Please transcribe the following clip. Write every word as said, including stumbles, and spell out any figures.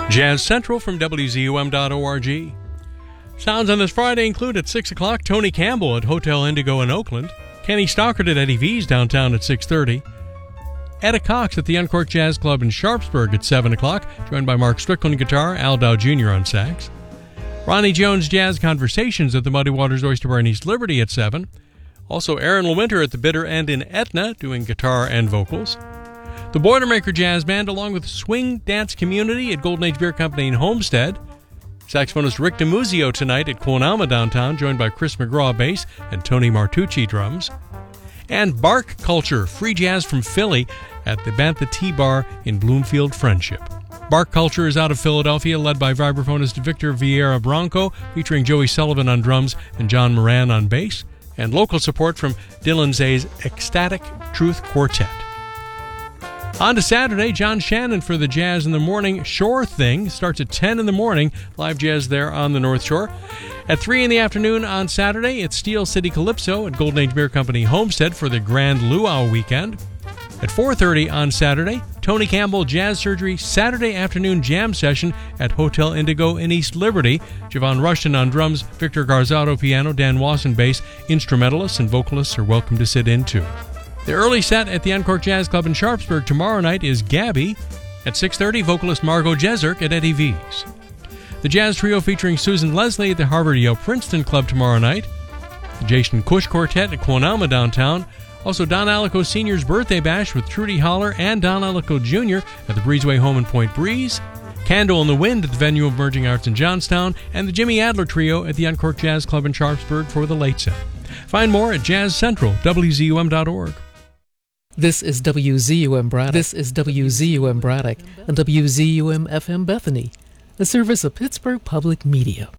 Jazz Central from W Z U M dot org. Sounds on this Friday include at six o'clock Tony Campbell at Hotel Indigo in Oakland, Kenny Stockert at Eddie V's downtown at six thirty, Etta Cox at the Uncorked Jazz Club in Sharpsburg at seven o'clock, joined by Mark Strickland guitar, Al Dow Junior on sax, Ronnie Jones Jazz Conversations at the Muddy Waters Oyster Bar in East Liberty at seven, also Aaron LeWinter at the Bitter End in Etna doing guitar and vocals, the Boilermaker Jazz Band along with Swing Dance Community at Golden Age Beer Company in Homestead, saxophonist Rick DiMuzio tonight at Quonama downtown, joined by Chris McGraw bass and Tony Martucci drums, and Bark Culture, free jazz from Philly at the Bantha Tea Bar in Bloomfield Friendship. Bark Culture is out of Philadelphia, led by vibraphonist Victor Vieira Branco, featuring Joey Sullivan on drums and John Moran on bass, and local support from Dylan Zay's Ecstatic Truth Quartet. On to Saturday, John Shannon for the Jazz in the Morning Shore Thing. Starts at ten in the morning. Live jazz there on the North Shore. At three in the afternoon on Saturday, it's Steel City Calypso at Golden Age Beer Company Homestead for the Grand Luau weekend. At four thirty on Saturday, Tony Campbell Jazz Surgery Saturday afternoon jam session at Hotel Indigo in East Liberty. Javon Rushton on drums, Victor Garzado piano, Dan Wasson bass. Instrumentalists and vocalists are welcome to sit in too. The early set at the Uncorked Jazz Club in Sharpsburg tomorrow night is Gabby. At six thirty, vocalist Margot Jeserk at Eddie V's. The jazz trio featuring Susan Leslie at the Harvard Yale Princeton Club tomorrow night. The Jason Cush Quartet at Quonama downtown. Also Don Alico Senior's Birthday Bash with Trudy Holler and Don Alico Junior at the Breezeway Home in Point Breeze. Candle in the Wind at the Venue of Emerging Arts in Johnstown. And the Jimmy Adler Trio at the Uncorked Jazz Club in Sharpsburg for the late set. Find more at Jazz Central, W Z U M dot org. This is W Z U M Braddock. This is W Z U M Braddock and W Z U M F M Bethany, a service of Pittsburgh Public Media.